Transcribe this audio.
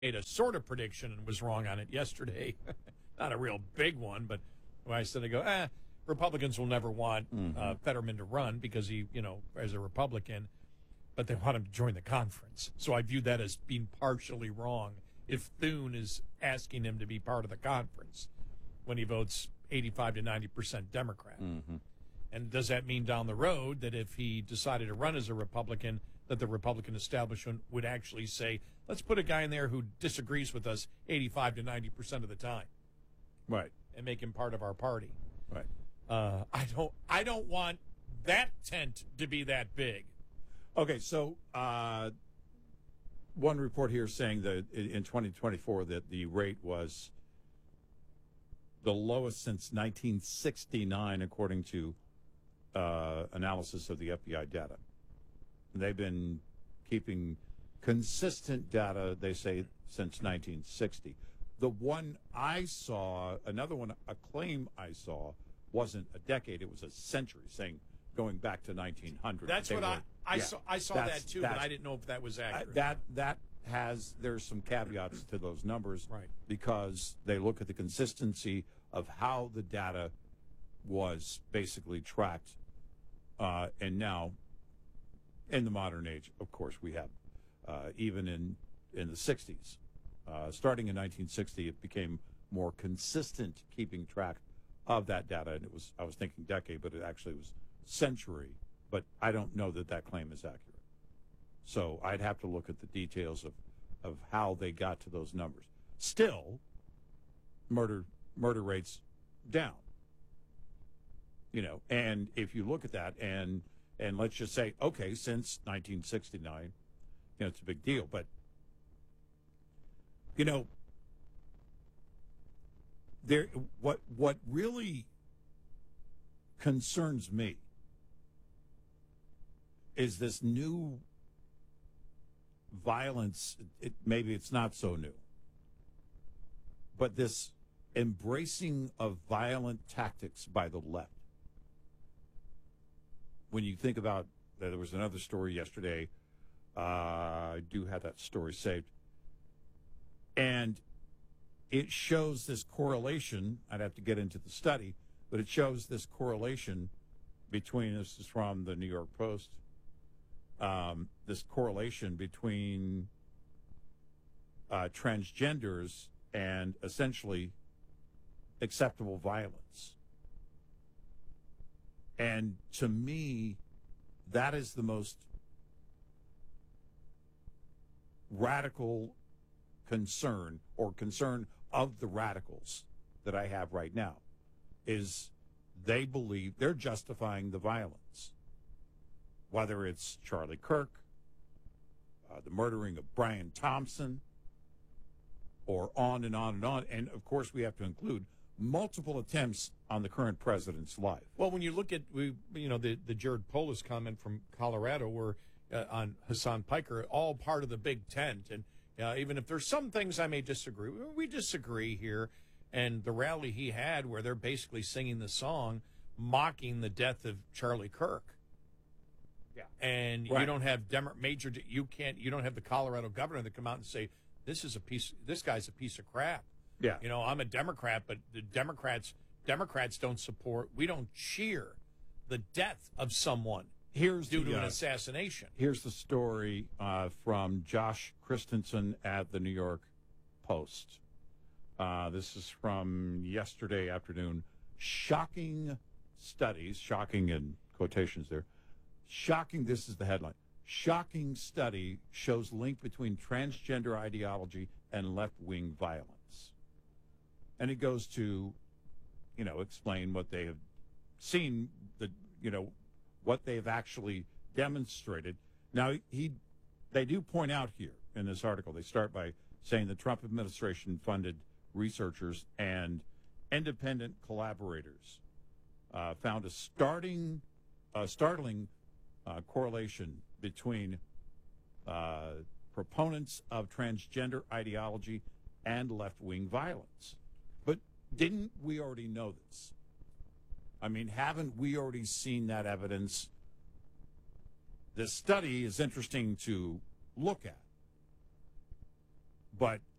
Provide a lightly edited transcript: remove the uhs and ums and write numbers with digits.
made a sort of prediction and was wrong on it yesterday. Not a real big one, but when I said, Republicans will never want Fetterman to run because he, as a Republican, but they want him to join the conference. So I view that as being partially wrong if Thune is asking him to be part of the conference when he votes 85 to 90% Democrat. Mm-hmm. And does that mean down the road that if he decided to run as a Republican, that the Republican establishment would actually say, let's put a guy in there who disagrees with us 85 to 90% of the time? Right. And make him part of our party. Right. I don't want that tent to be that big. Okay, so one report here saying that in 2024 that the rate was the lowest since 1969, according to analysis of the FBI data. They've been keeping consistent data, they say, since 1960. The one I saw, a claim I saw, wasn't a decade, it was a century, saying going back to 1900. That's what I saw that too, but I didn't know if that was accurate. There's some caveats to those numbers, right? Because they look at the consistency of how the data was basically tracked, and now in the modern age, of course, we have even in the 60s, starting in 1960, it became more consistent keeping track of that data, and I was thinking decade, but it actually was century. But I don't know that claim is accurate. So I'd have to look at the details of how they got to those numbers. Still, murder rates down. And if you look at that and let's just say, okay, since 1969, it's a big deal. But, what really concerns me is this new violence. Maybe it's not so new, but this embracing of violent tactics by the left. When you think about, there was another story yesterday, I do have that story saved, and it shows this correlation. I'd have to get into the study, but it shows this correlation between, this is from the New York Post, this correlation between transgenders and essentially acceptable violence. And to me, that is the most radical concern, or concern of the radicals that I have right now, is they believe they're justifying the violence. Whether it's Charlie Kirk, the murdering of Brian Thompson, or on and on and on. And, of course, we have to include multiple attempts on the current president's life. Well, when you look at, the Jared Polis comment from Colorado where on Hassan Piker, all part of the big tent. And even if there's some things I may disagree, we disagree here. And the rally he had where they're basically singing the song mocking the death of Charlie Kirk. Yeah. And right. You don't have you don't have the Colorado governor that come out and say, this guy's a piece of crap. Yeah. I'm a Democrat, but the Democrats don't support, we don't cheer the death of someone due to an assassination. Here's the story from Josh Christensen at the New York Post. This is from yesterday afternoon. Shocking studies, shocking in quotations there. Shocking, this is the headline. Shocking study shows link between transgender ideology and left-wing violence. And it goes to, explain what they have seen, what they've actually demonstrated. Now, they do point out here in this article, they start by saying the Trump administration funded researchers and independent collaborators found a startling correlation between proponents of transgender ideology and left-wing violence. But didn't we already know this? I mean, haven't we already seen that evidence? This study is interesting to look at. but